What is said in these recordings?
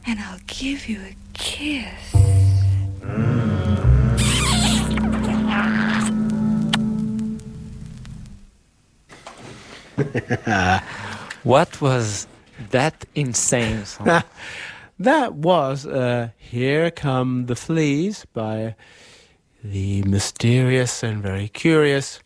and I'll give you a kiss. What was that insane song? That was Here Come the Fleas by the mysterious and very curious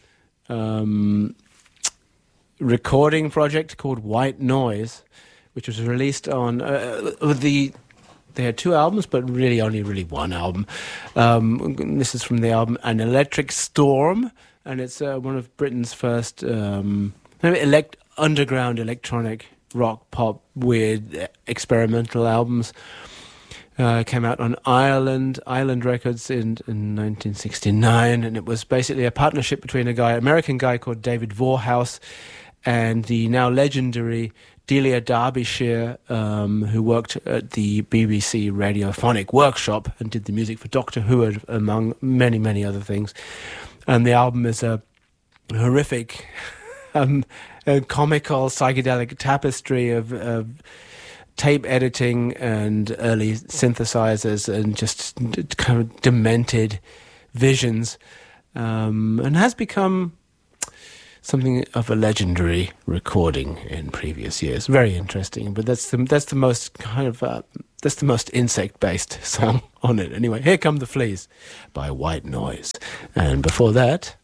recording project called White Noise, which was released on they had two albums, but really only one album. This is from the album An Electric Storm, and it's one of Britain's first underground electronic rock, pop, weird, experimental albums. Came out on Island Records in 1969, and it was basically a partnership between American guy called David Vorhaus and the now legendary Delia Derbyshire, who worked at the BBC Radiophonic Workshop and did the music for Doctor Who, among many, many other things. And the album is a horrific, a comical, psychedelic tapestry of tape editing and early synthesizers and just kind of demented visions, and has become something of a legendary recording in previous years. Very interesting, but that's the most kind of that's the most insect-based song on it. Anyway, Here Come the Fleas by White Noise, and before that,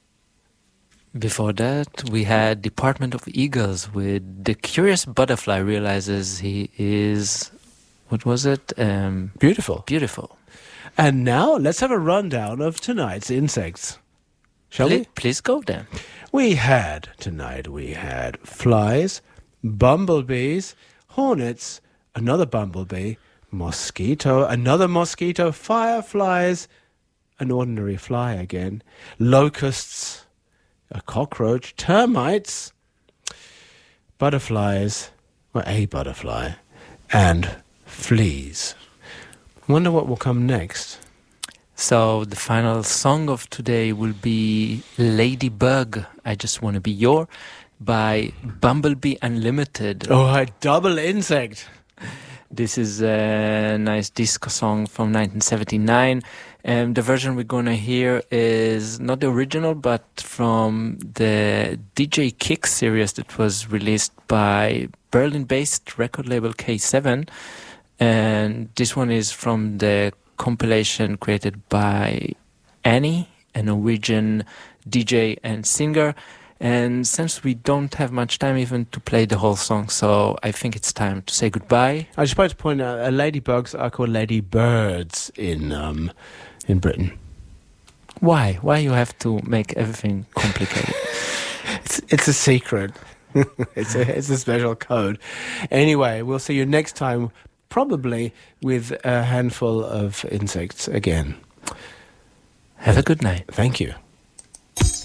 we had Department of Eagles with The Curious Butterfly Realizes He Is, what was it? Beautiful. And now let's have a rundown of tonight's insects. Shall we? Please go then. We had flies, bumblebees, hornets, another bumblebee, mosquito, another mosquito, fireflies, an ordinary fly again, locusts, a cockroach, termites, butterflies, or a butterfly, and fleas. Wonder what will come next. So the final song of today will be Ladybug, I Just Want to Be Your, by Bumblebee Unlimited. Oh, a double insect. This is a nice disco song from 1979. And the version we're going to hear is not the original, but from the DJ Kick series that was released by Berlin-based record label K7. And this one is from the compilation created by Annie, a Norwegian DJ and singer. And since we don't have much time even to play the whole song, so I think it's time to say goodbye. I just wanted to point out, ladybugs are called ladybirds in Britain. Why? Why you have to make everything complicated? It's a secret. It's a special code. Anyway, we'll see you next time, probably with a handful of insects again. Have a good night. Thank you.